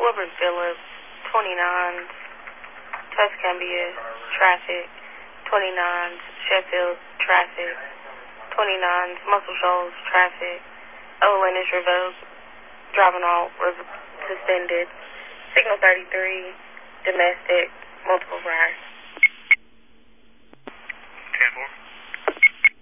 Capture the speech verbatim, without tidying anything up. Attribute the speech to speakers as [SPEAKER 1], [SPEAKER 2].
[SPEAKER 1] Wilburn Phillips, twenty-nines, Tuscumbia, traffic, twenty-nines, Sheffield, traffic, twenty-nines, Muscle Shoals, traffic, Overland is revoked, driving all rev- suspended, Signal thirty-three, domestic, multiple rides.